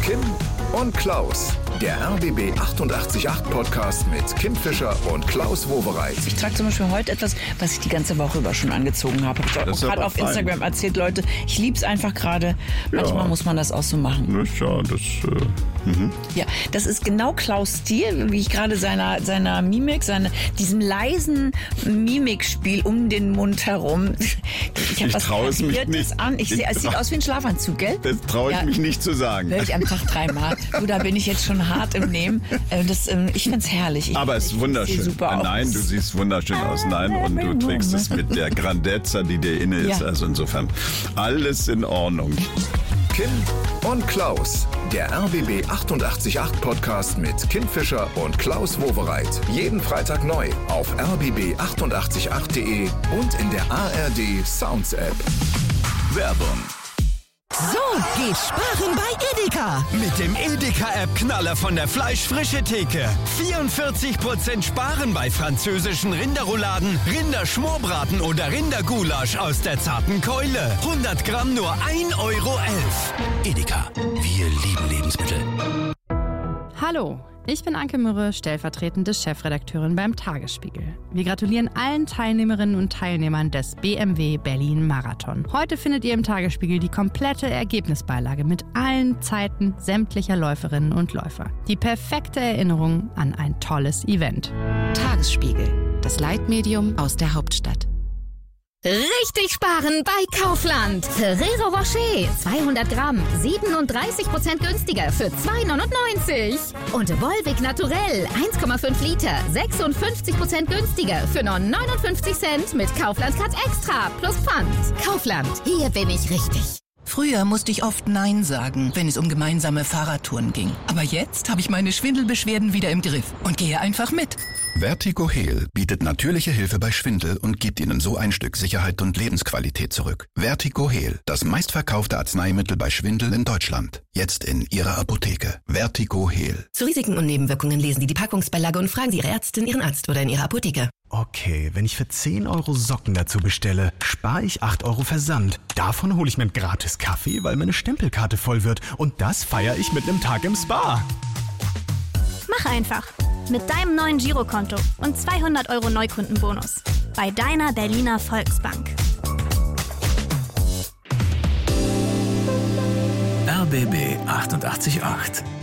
Kim und Klaus, der RBB 888 Podcast mit Kim Fischer und Klaus Wowereit. Ich trage zum Beispiel heute etwas, was ich die ganze Woche über schon angezogen habe. Ich habe gerade auf Instagram erzählt, Leute, ich liebe es einfach gerade. Manchmal muss man das auch so machen. Ja, das ist genau Klaus' Stil, wie ich gerade seiner Mimik, diesem leisen Mimikspiel um den Mund herum. Ich habe was Kariertes an. Es sieht aus wie ein Schlafanzug, gell? Das traue ich mich nicht zu sagen. Höre ich am Tag 3-mal. Du, da bin ich jetzt schon hart im Nehmen. Ich finde es herrlich. Aber es ist wunderschön. Super Nein, du siehst wunderschön aus. Nein, und du trägst es mit der Grandezza, die dir inne ist. Ja. Also insofern, alles in Ordnung. Kim und Klaus, der RBB 888 Podcast mit Kim Fischer und Klaus Wowereit. Jeden Freitag neu auf rbb888.de und in der ARD Sounds App. Werbung. So geht Sparen bei Edeka. Mit dem Edeka-App-Knaller von der Fleischfrische-Theke. 44% Sparen bei französischen Rinderrouladen, Rinderschmorbraten oder Rindergulasch aus der zarten Keule. 100 Gramm nur 1,11 Euro. Edeka, wir lieben Lebensmittel. Hallo, ich bin Anke Mürre, stellvertretende Chefredakteurin beim Tagesspiegel. Wir gratulieren allen Teilnehmerinnen und Teilnehmern des BMW Berlin Marathon. Heute findet ihr im Tagesspiegel die komplette Ergebnisbeilage mit allen Zeiten sämtlicher Läuferinnen und Läufer. Die perfekte Erinnerung an ein tolles Event. Tagesspiegel, das Leitmedium aus der Hauptstadt. Richtig sparen bei Kaufland. Ferrero Rocher, 200 Gramm, 37% günstiger für 2,99. Und Volvic Naturell, 1,5 Liter, 56% günstiger für nur 59 Cent mit Kaufland Card Extra plus Pfand. Kaufland, hier bin ich richtig. Früher musste ich oft Nein sagen, wenn es um gemeinsame Fahrradtouren ging. Aber jetzt habe ich meine Schwindelbeschwerden wieder im Griff und gehe einfach mit. Vertigo Heal bietet natürliche Hilfe bei Schwindel und gibt Ihnen so ein Stück Sicherheit und Lebensqualität zurück. Vertigo Heal, das meistverkaufte Arzneimittel bei Schwindel in Deutschland. Jetzt in Ihrer Apotheke. Vertigo Heal. Zu Risiken und Nebenwirkungen lesen Sie die Packungsbeilage und fragen Sie Ihre Ärztin, Ihren Arzt oder in Ihrer Apotheke. Okay, wenn ich für 10 Euro Socken dazu bestelle, spare ich 8 Euro Versand. Davon hole ich mir einen gratis Kaffee, weil meine Stempelkarte voll wird. Und das feiere ich mit einem Tag im Spa. Mach einfach. Mit deinem neuen Girokonto und 200 Euro Neukundenbonus. Bei deiner Berliner Volksbank. RBB 888.